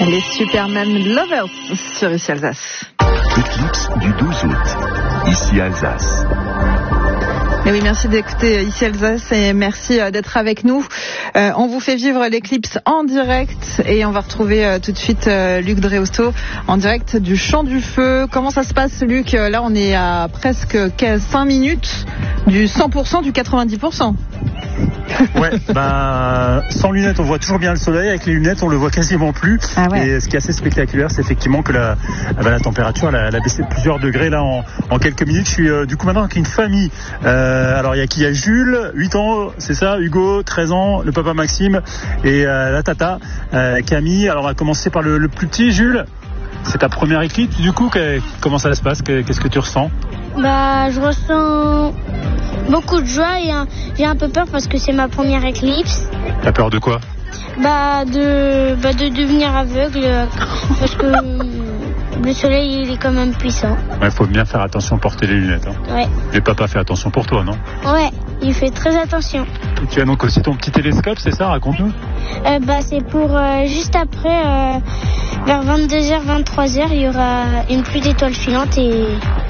Les Superman Lovers sur ici Alsace. Éclipse du 12 août, ici Alsace. Et oui, merci d'écouter ici Alsace et merci d'être avec nous. On vous fait vivre l'éclipse en direct et on va retrouver tout de suite Luc Dreosto en direct du Champ du Feu. Comment ça se passe, Luc? Là, on est à presque 5 minutes du 100%, du 90%. Ouais, sans lunettes, on voit toujours bien le soleil. Avec les lunettes, on le voit quasiment plus. Ah ouais. Et ce qui est assez spectaculaire, c'est effectivement que la température elle a baissé de plusieurs degrés là en quelques minutes. Je suis du coup maintenant avec une famille. Alors il y a Jules, 8 ans, c'est ça, Hugo, 13 ans, le papa Maxime et la tata Camille. Alors on va commencer par le plus petit, Jules. C'est ta première éclipse du coup, comment ça se passe? Qu'est-ce que tu ressens? Je ressens beaucoup de joie et j'ai un peu peur parce que c'est ma première éclipse. T'as peur de quoi? De devenir aveugle parce que le soleil il est quand même puissant. Ouais, faut bien faire attention, porter les lunettes. Hein. Ouais. Et papa fait attention pour toi, non? Ouais, il fait très attention. Et tu as donc aussi ton petit télescope, c'est ça? Raconte-nous. C'est pour juste après, vers 22h, 23h, il y aura une pluie d'étoiles filantes et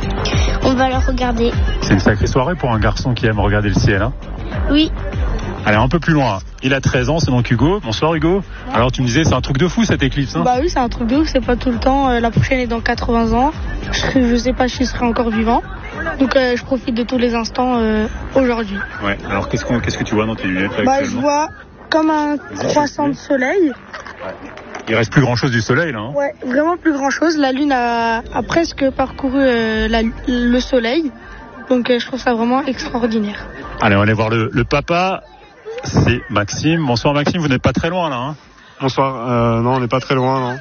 on va le regarder. C'est une sacrée soirée pour un garçon qui aime regarder le ciel, hein? Oui. Allez, un peu plus loin. Il a 13 ans, c'est donc Hugo. Bonsoir Hugo. Ouais. Alors tu me disais, c'est un truc de fou cette éclipse, hein? Oui, c'est un truc de ouf, c'est pas tout le temps. La prochaine est dans 80 ans. Je sais pas si je serai encore vivant. Donc je profite de tous les instants aujourd'hui. Ouais, alors qu'est-ce que tu vois dans tes lunettes là, je vois comme un croissant de soleil. Ouais. Il reste plus grand chose du soleil là, hein? Ouais, vraiment plus grand chose. La lune a presque parcouru le soleil. Donc je trouve ça vraiment extraordinaire. Allez, on va aller voir le papa. C'est Maxime. Bonsoir Maxime, vous n'êtes pas très loin là, hein? Bonsoir, non on n'est pas très loin,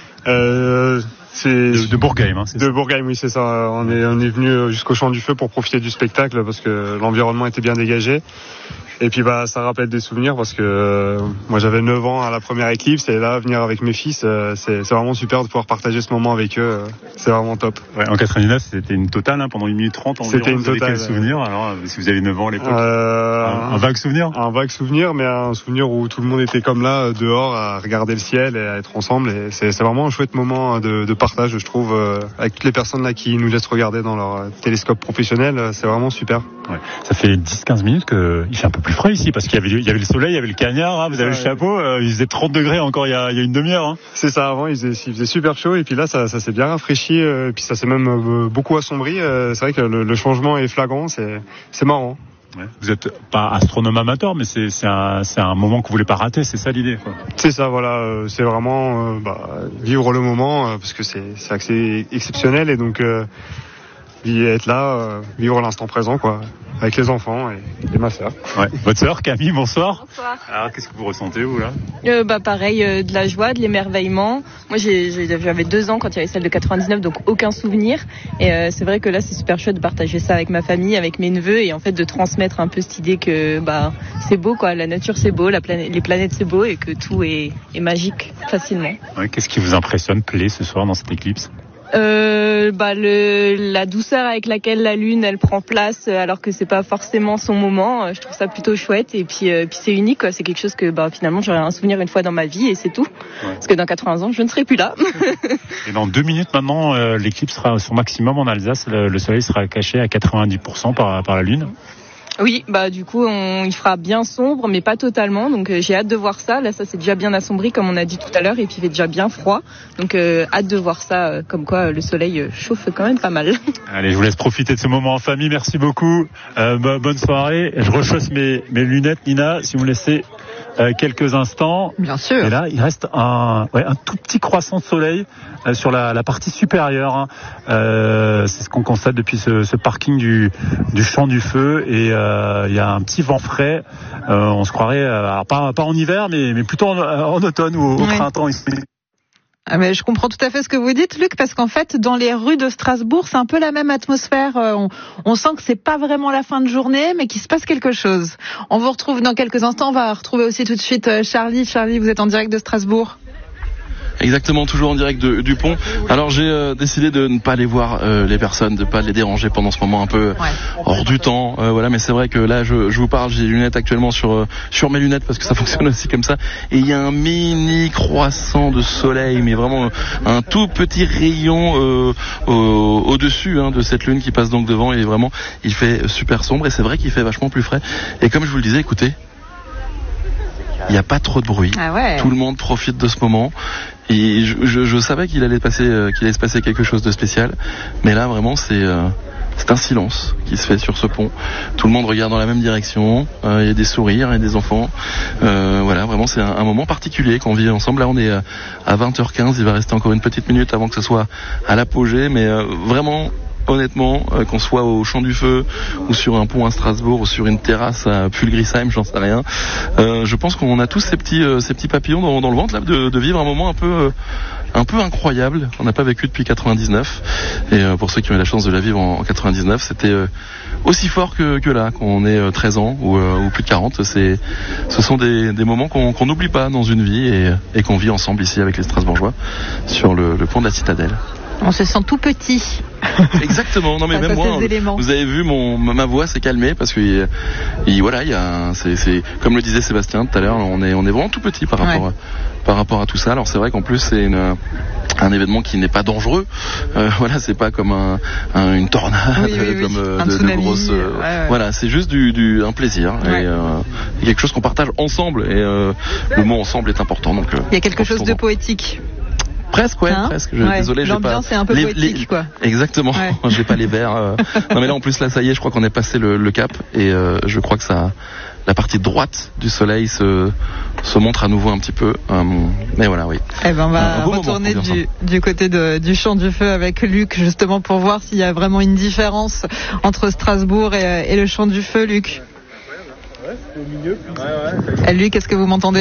non. C'est de Bourgheim, hein, c'est de ça. Bourgheim, oui c'est ça. On est venu jusqu'au Champ du Feu pour profiter du spectacle parce que l'environnement était bien dégagé. Et puis ça rappelle des souvenirs parce que moi j'avais 9 ans à la première éclipse et là venir avec mes fils c'est vraiment super de pouvoir partager ce moment avec eux, c'est vraiment top. Ouais, en 99 c'était une totale hein, pendant 1 minute 30 environ. C'était une totale. Quel souvenir alors si vous avez 9 ans à l'époque? Un vague souvenir? Un vague souvenir, mais un souvenir où tout le monde était comme là dehors à regarder le ciel et à être ensemble et c'est vraiment un chouette moment de partage je trouve avec toutes les personnes là qui nous laissent regarder dans leur télescope professionnel, c'est vraiment super. Ouais. Ça fait 10-15 minutes qu'il fait un peu plus frais ici parce qu'il y avait le soleil, il y avait le cagnard, hein, vous avez le chapeau, il faisait 30 degrés encore il y a une demi-heure. Hein. C'est ça, avant il faisait super chaud et puis là ça s'est bien rafraîchi et puis ça s'est même beaucoup assombri. C'est vrai que le changement est flagrant, c'est marrant. Ouais. Vous êtes pas astronome amateur, mais c'est un moment que vous voulez pas rater, c'est ça l'idée, quoi. C'est ça, voilà, c'est vraiment vivre le moment parce que c'est assez exceptionnel et donc être là, vivre l'instant présent, quoi, avec les enfants et ma sœur. Ouais. Votre sœur Camille, bonsoir. Bonsoir. Alors qu'est-ce que vous ressentez vous là? Pareil, de la joie, de l'émerveillement. Moi j'avais 2 ans quand il y avait celle de 99, donc aucun souvenir. Et c'est vrai que là c'est super chouette de partager ça avec ma famille, avec mes neveux et en fait de transmettre un peu cette idée que c'est beau quoi, la nature c'est beau, les planètes c'est beau et que tout est magique facilement. Ouais, qu'est-ce qui vous impressionne, plaît ce soir dans cette éclipse? La douceur avec laquelle la lune elle prend place alors que c'est pas forcément son moment, je trouve ça plutôt chouette et puis c'est unique quoi. C'est quelque chose que finalement j'aurais un souvenir une fois dans ma vie et c'est tout. Ouais. Parce que dans 80 ans je ne serai plus là. Et dans 2 minutes maintenant l'éclipse sera à son maximum en Alsace, le soleil sera caché à 90% par la lune. Oui, du coup, il fera bien sombre, mais pas totalement. Donc, j'ai hâte de voir ça. Là, ça c'est déjà bien assombri, comme on a dit tout à l'heure, et puis il fait déjà bien froid. Donc, hâte de voir ça. Comme quoi, le soleil chauffe quand même pas mal. Allez, je vous laisse profiter de ce moment en famille. Merci beaucoup. Bonne soirée. Je rechausse mes lunettes, Nina, si vous me laissez quelques instants. Bien sûr. Et là, il reste un tout petit croissant de soleil sur la partie supérieure. Hein. C'est ce qu'on constate depuis ce parking du Champ du Feu et il y a un petit vent frais. On se croirait pas en hiver, mais plutôt en automne ou au printemps ici. Ah mais je comprends tout à fait ce que vous dites, Luc, parce qu'en fait, dans les rues de Strasbourg, c'est un peu la même atmosphère. On sent que c'est pas vraiment la fin de journée, mais qu'il se passe quelque chose. On vous retrouve dans quelques instants. On va retrouver aussi tout de suite Charlie. Charlie, vous êtes en direct de Strasbourg. Exactement, toujours en direct du pont. Alors j'ai décidé de ne pas aller voir les personnes, de pas les déranger pendant ce moment un peu hors du temps. Voilà, mais c'est vrai que là je vous parle, j'ai des lunettes actuellement sur mes lunettes parce que ça fonctionne aussi comme ça. Et il y a un mini croissant de soleil, mais vraiment un tout petit rayon au-dessus de cette lune qui passe donc devant. Et vraiment, il fait super sombre et c'est vrai qu'il fait vachement plus frais. Et comme je vous le disais, écoutez, il n'y a pas trop de bruit. Tout le monde profite de ce moment. Et je savais qu'il allait se passer quelque chose de spécial. Mais là, vraiment, c'est un silence qui se fait sur ce pont. Tout le monde regarde dans la même direction. Il y a des sourires, il y a des enfants. Voilà, vraiment, c'est un moment particulier qu'on vit ensemble. Là, on est à 20h15. Il va rester encore une petite minute avant que ce soit à l'apogée. Mais vraiment, honnêtement, qu'on soit au Champ du Feu ou sur un pont à Strasbourg ou sur une terrasse à Pulgrisheim, j'en sais rien, je pense qu'on a tous ces petits papillons dans le ventre là, de vivre un moment un peu incroyable. On n'a pas vécu depuis 99 et pour ceux qui ont eu la chance de la vivre en 99, c'était aussi fort que là, quand on est 13 ans ou plus de 40. Ce sont des moments qu'on n'oublie pas dans une vie et qu'on vit ensemble ici avec les Strasbourgeois sur le pont de la Citadelle. On se sent tout petit. Exactement. Non mais même moi, vous avez vu ma voix s'est calmée parce que c'est comme le disait Sébastien tout à l'heure, on est vraiment tout petit par rapport à tout ça. Alors c'est vrai qu'en plus c'est un événement qui n'est pas dangereux. Voilà, c'est pas comme une tornade, comme de grosses. Voilà, c'est juste un plaisir et quelque chose qu'on partage ensemble. Et le mot ensemble est important. Donc il y a quelque chose de poétique. Presque, presque. Désolé, l'ambiance est un peu poétique, quoi. Exactement. J'ai pas les vers. Non, mais là, en plus, là, ça y est, je crois qu'on est passé le cap et je crois que la partie droite du soleil se montre à nouveau un petit peu. Mais voilà, oui. Eh ben, on va retourner du côté du Champ du Feu avec Luc, justement, pour voir s'il y a vraiment une différence entre Strasbourg et le Champ du Feu, Luc. Ouais, c'est au milieu. Luc, est-ce que vous m'entendez ?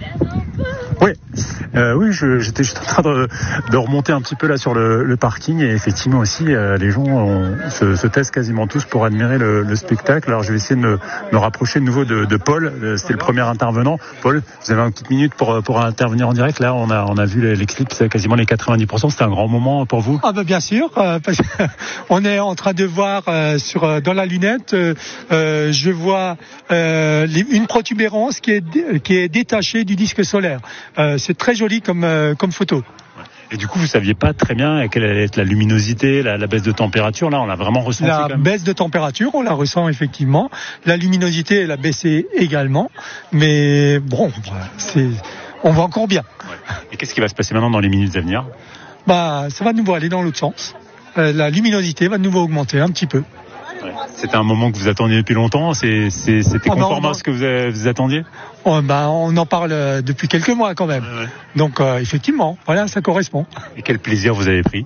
Oui, j'étais juste en train de remonter un petit peu là sur le parking et effectivement aussi les gens se taisent quasiment tous pour admirer le spectacle. Alors je vais essayer de me rapprocher de nouveau de Paul. C'était le premier intervenant. Paul, vous avez une petite minute pour intervenir en direct. Là, on a vu l'éclipse quasiment les 90%. C'était un grand moment pour vous. Ah ben bien sûr, parce qu'on est en train de voir dans la lunette. Je vois une protubérance qui est détachée du disque solaire. C'est très joli comme photo. Et du coup, vous saviez pas très bien quelle allait être la luminosité, la baisse de température. Là, on l'a vraiment ressenti. La baisse de température, on la ressent effectivement. La luminosité, elle a baissé également. Mais bon, on va encore bien. Et qu'est-ce qui va se passer maintenant dans les minutes à venir ? Ça va de nouveau aller dans l'autre sens. La luminosité va de nouveau augmenter un petit peu. C'était un moment que vous attendiez depuis longtemps. C'était conforme à ce que vous attendiez ? On en parle depuis quelques mois quand même. Donc effectivement, voilà, ça correspond. Et quel plaisir vous avez pris ?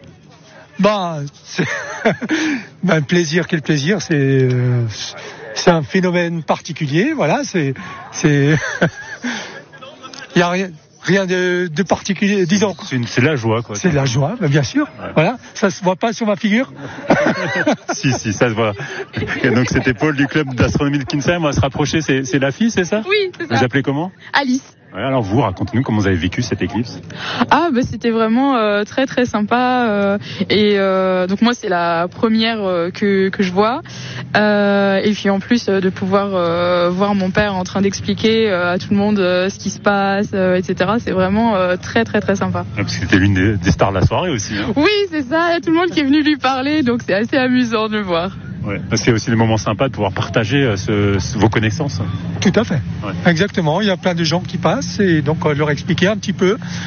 Quel plaisir, c'est un phénomène particulier. Voilà, il y a rien de particulier, disons. C'est de la joie, quoi. C'est de la joie, bien sûr. Ouais. Voilà, ça se voit pas sur ma figure. si, ça se voit. Et donc c'était Paul du club d'astronomie de Kinsheim. On va se rapprocher. C'est la fille, c'est ça ? Oui, c'est ça. Vous appelez comment ? Alice. Ouais, alors vous, racontez-nous comment vous avez vécu cette éclipse. C'était vraiment très très sympa donc moi c'est la première que je vois et puis en plus de pouvoir voir mon père en train d'expliquer à tout le monde ce qui se passe, etc. C'est vraiment très très très sympa. Parce que c'était l'une des stars de la soirée aussi. Hein. Oui, c'est ça, il y a tout le monde qui est venu lui parler, donc c'est assez amusant de le voir. Ouais, parce qu'il y a aussi des moments sympas de pouvoir partager vos connaissances. Tout à fait. Ouais. Exactement, il y a plein de gens qui passent et donc leur expliquer un petit peu